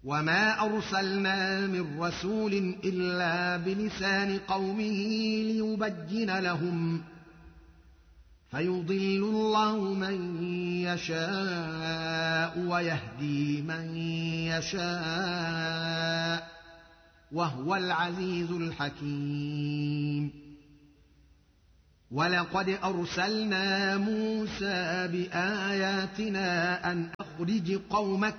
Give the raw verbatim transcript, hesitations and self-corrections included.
وما أرسلنا من رسول إلا بلسان قومه ليبين لهم فيضل الله من يشاء ويهدي من يشاء وهو العزيز الحكيم. ولقد أرسلنا موسى بآياتنا أن أخرج قومك